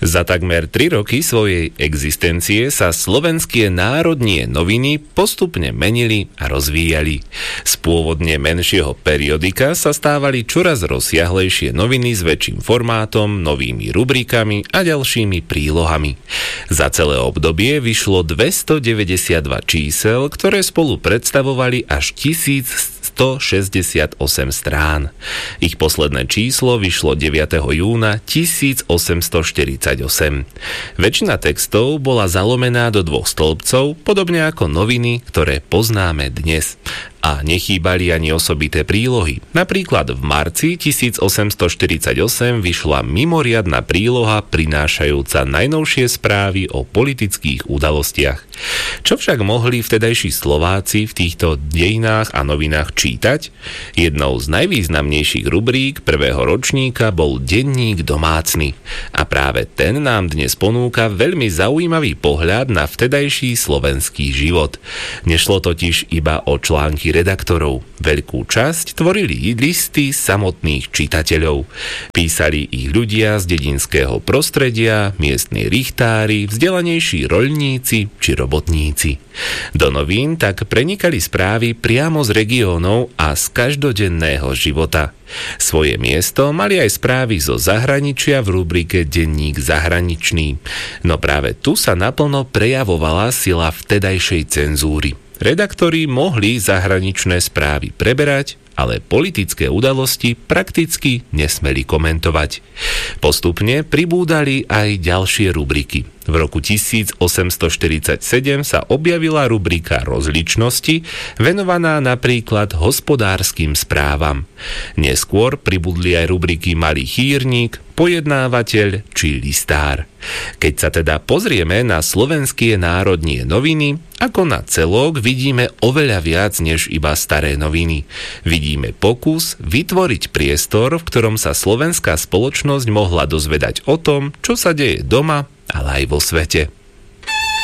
Za takmer 3 roky svojej existencie sa Slovenské národnie noviny postupne menili a rozvíjali. Z pôvodne menšieho periodika sa stávali čoraz rozsiahlejšie noviny s väčším formátom, novými rubrikami a ďalšími prílohami. Za celé obdobie vyšlo 292 čísel, ktoré spolu predstavovali až 1168 strán. Ich posledné číslo vyšlo 9. júna 1848. Väčšina textov bola zalomená do 2 stĺpcov, podobne ako noviny, ktoré poznáme dnes. A nechýbali ani osobité prílohy. Napríklad v marci 1848 vyšla mimoriadna príloha prinášajúca najnovšie správy o politických udalostiach. Čo však mohli vtedajší Slováci v týchto dejinách a novinách čítať? Jednou z najvýznamnejších rubrík prvého ročníka bol denník domácny. A práve ten nám dnes ponúka veľmi zaujímavý pohľad na vtedajší slovenský život. Nešlo totiž iba o články redaktorov. Veľkú časť tvorili listy samotných čitateľov. Písali ich ľudia z dedinského prostredia, miestni richtári, vzdelanejší roľníci či robotníci. Do novín tak prenikali správy priamo z regiónov a z každodenného života. Svoje miesto mali aj správy zo zahraničia v rubrike Denník zahraničný. No práve tu sa naplno prejavovala sila vtedajšej cenzúry. Redaktori mohli zahraničné správy preberať, ale politické udalosti prakticky nesmeli komentovať. Postupne pribúdali aj ďalšie rubriky. V roku 1847 sa objavila rubrika Rozličnosti, venovaná napríklad hospodárskym správam. Neskôr pribudli aj rubriky Malý chýrnik, Pojednávateľ či Listár. Keď sa teda pozrieme na Slovenské národnie noviny, ako na celok vidíme oveľa viac než iba staré noviny. Vidíme pokus vytvoriť priestor, v ktorom sa slovenská spoločnosť mohla dozvedať o tom, čo sa deje doma, ale aj vo svete.